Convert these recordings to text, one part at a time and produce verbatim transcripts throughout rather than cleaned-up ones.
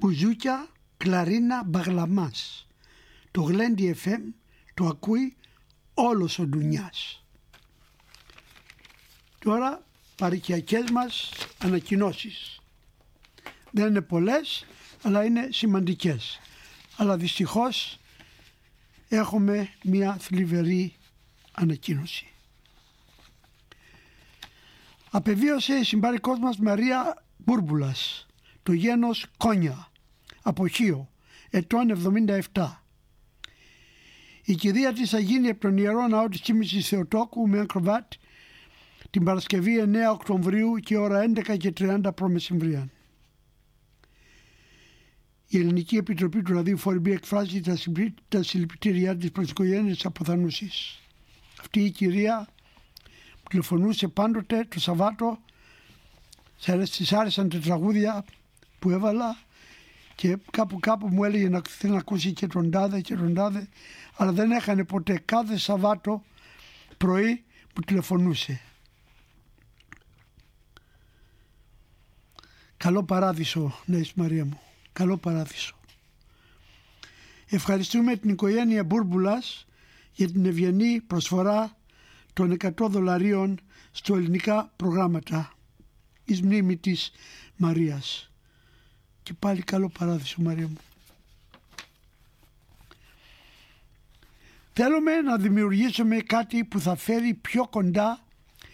μπουζούκια, κλαρίνα, μπαγλαμάς. Το Γλέντι εφ εμ το ακούει όλος ο ντουνιάς. Τώρα παροικιακές μας ανακοινώσεις. Δεν είναι πολλές, αλλά είναι σημαντικές. Αλλά δυστυχώς έχουμε μια θλιβερή ανακοίνωση. Απεβίωσε η συμπάρικός μας Μαρία Μπούρμπουλας, το γένος Κόνια, από Χίο, ετών εβδομήντα επτά. Η κηδεία της θα γίνει από τον Ιερό Ναό της Κοίμησης Θεοτόκου με Ακροβάτ την Παρασκευή εννέα Οκτωβρίου και ώρα έντεκα και τριάντα π.μ. Η Ελληνική Επιτροπή του Ραδίου Φορεμπή εκφράζει τα συλληπιτήριά της προς τις οικογένειες της αποθανούσης. Αυτή η κυρία τηλεφωνούσε πάντοτε το Σαββάτο, της άρεσαν τα τραγούδια που έβαλα και κάπου κάπου μου έλεγε να θέλει να ακούσει και τον τάδε και τον τάδε, αλλά δεν έχανε ποτέ. Κάθε Σαββάτο πρωί που τηλεφωνούσε. Καλό παράδεισο, ναι, Μαρία μου. Καλό παράδεισο. Ευχαριστούμε την οικογένεια Μπούρμπουλας για την ευγενή προσφορά των εκατό δολαρίων στο ελληνικά προγράμματα εις μνήμη της Μαρίας. Και πάλι καλό παράδεισο, Μαρία μου. Θέλουμε να δημιουργήσουμε κάτι που θα φέρει πιο κοντά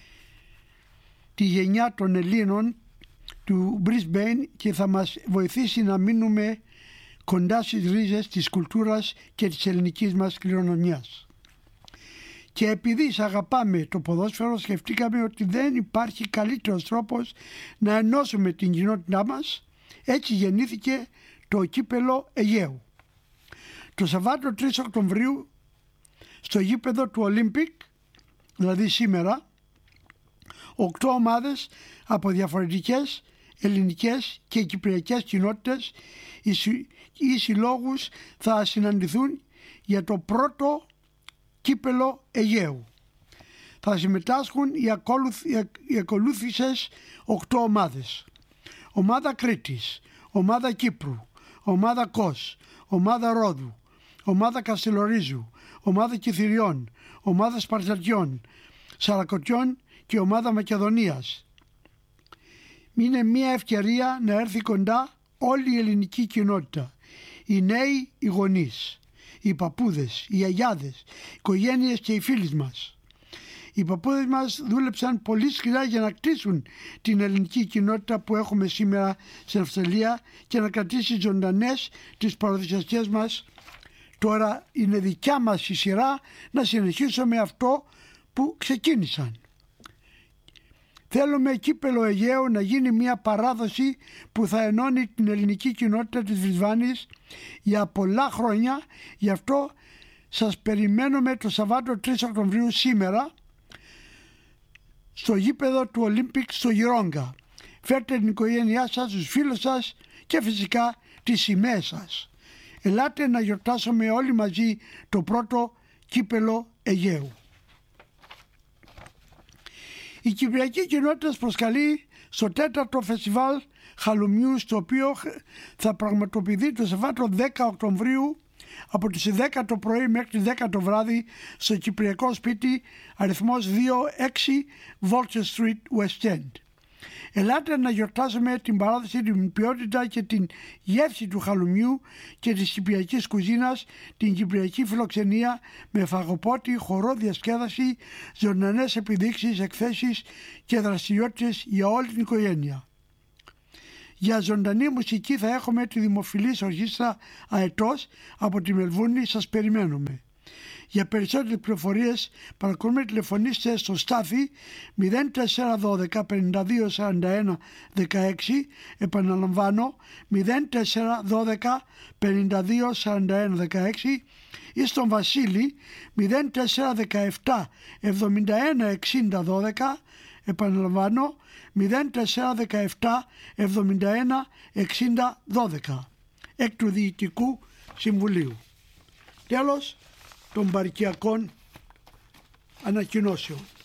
τη γενιά των Ελλήνων του Brisbane και θα μας βοηθήσει να μείνουμε κοντά στις ρίζες της κουλτούρας και της ελληνικής μας κληρονομιάς. Και επειδή αγαπάμε το ποδόσφαιρο, σκεφτήκαμε ότι δεν υπάρχει καλύτερος τρόπος να ενώσουμε την κοινότητά μας. Έτσι γεννήθηκε το κύπελο Αιγαίου. Το Σαββάτο τρεις Οκτωβρίου στο γήπεδο του Ολύμπικ, δηλαδή σήμερα, οκτώ ομάδες από διαφορετικές ελληνικές και κυπριακές κοινότητες ή συλλόγους θα συναντηθούν για το πρώτο κύπελο Αιγαίου. Θα συμμετάσχουν οι, ακολουθ, οι ακολούθησες οκτώ ομάδες. Ομάδα Κρήτης, ομάδα Κύπρου, ομάδα Κος, ομάδα Ρόδου, ομάδα Καστελορίζου, ομάδα Κιθυριών, ομάδα Σπαρτακιών, Σαρακοτιών και ομάδα Μακεδονίας. Είναι μια ευκαιρία να έρθει κοντά όλη η ελληνική κοινότητα. Οι νέοι, οι γονείς, οι παππούδες, οι αγιάδες, οι οικογένειες και οι φίλοι μας. Οι παππούδες μας δούλεψαν πολύ σκληρά για να κτίσουν την ελληνική κοινότητα που έχουμε σήμερα στην Αυστραλία και να κρατήσει ζωντανές τις παραδοσιακές μας. Τώρα είναι δικιά μας η σειρά να συνεχίσουμε αυτό που ξεκίνησαν. Θέλουμε κύπελο Αιγαίου να γίνει μια παράδοση που θα ενώνει την ελληνική κοινότητα της Βρισβάνης για πολλά χρόνια. Γι' αυτό σας περιμένουμε το Σαββάτο τρεις Οκτωβρίου σήμερα στο γήπεδο του Ολύμπικ στο Γυρόγκα. Φέρτε την οικογένειά σας, τους φίλους σας και φυσικά τις σημαίες σας. Ελάτε να γιορτάσουμε όλοι μαζί το πρώτο κύπελο Αιγαίου. Η Κυπριακή Κοινότητα προσκαλεί στο τέταρτο φεστιβάλ χαλουμιού, στο οποίο θα πραγματοποιηθεί το Σαββάτο δέκα Οκτωβρίου από τις δέκα το πρωί μέχρι τις δέκα το βράδυ στο Κυπριακό Σπίτι αριθμός δύο έξι Vulture Street West End. Ελάτε να γιορτάσουμε την παράδοση, την ποιότητα και την γεύση του χαλουμιού και της κυπριακής κουζίνας, την κυπριακή φιλοξενία με φαγοπότη, χορό, διασκέδαση, ζωντανές επιδείξεις, εκθέσεις και δραστηριότητες για όλη την οικογένεια. Για ζωντανή μουσική θα έχουμε τη δημοφιλής ορχήστρα Αετός από τη Μελβούρνη. Σας περιμένουμε. Για περισσότερες πληροφορίες παρακολουθούμε, τηλεφωνήστε στο Στάθη μηδέν τέσσερα ένα δύο πέντε δύο σαράντα ένα δεκαέξι, επαναλαμβάνω μηδέν τέσσερα ένα δύο πέντε δύο σαράντα ένα δεκαέξι, ή στον Βασίλη μηδέν τέσσερα ένα επτά εβδομήντα ένα εξήντα δώδεκα, επαναλαμβάνω μηδέν τέσσερα ένα επτά εβδομήντα ένα εξήντα δώδεκα, εκ του Διοικητικού Συμβουλίου. Τέλος των παροικιακών ανακοινώσεων.